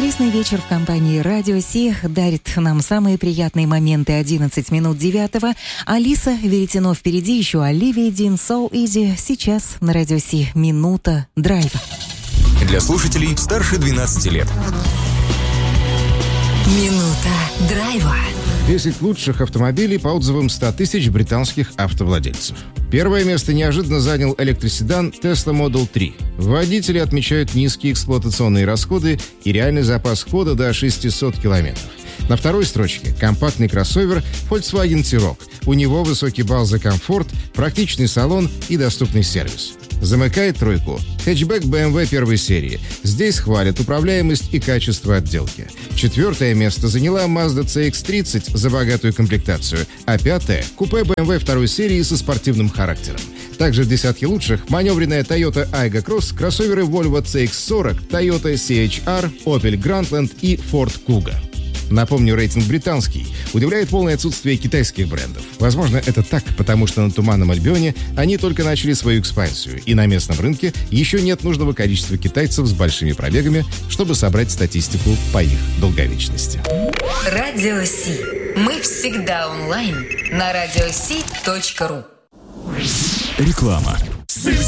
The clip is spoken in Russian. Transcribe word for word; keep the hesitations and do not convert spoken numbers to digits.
Воскресный вечер в компании Радио Си дарит нам самые приятные моменты. Одиннадцать минут девятого. Алиса Веретено впереди, еще Оливия Дин, So Easy. Сейчас на Радио Си минута драйва. Для слушателей старше двенадцати лет. Минута драйва. десять лучших автомобилей по отзывам ста тысяч британских автовладельцев. Первое место неожиданно занял электроседан Tesla Model три. Водители отмечают низкие эксплуатационные расходы и реальный запас хода до шестисот километров. На второй строчке компактный кроссовер Volkswagen T-Roc. У него высокий балл за комфорт, практичный салон и доступный сервис. Замыкает тройку хэтчбэк бэ эм вэ первой серии. Здесь хвалят управляемость и качество отделки. Четвертое место заняла Mazda си икс тридцать за богатую комплектацию, а пятое — купе бэ эм вэ второй серии со спортивным характером. Также в десятке лучших маневренная Toyota Aygo Cross, кроссоверы Volvo си икс сорок, Toyota си эйч ар, Opel Grandland и Ford Kuga. Напомню, рейтинг британский. Удивляет полное отсутствие китайских брендов. Возможно, это так, потому что на Туманном Альбионе они только начали свою экспансию, и на местном рынке еще нет нужного количества китайцев с большими пробегами, чтобы собрать статистику по их долговечности. Радио Си. Мы всегда онлайн на радиоси точка ру. Реклама.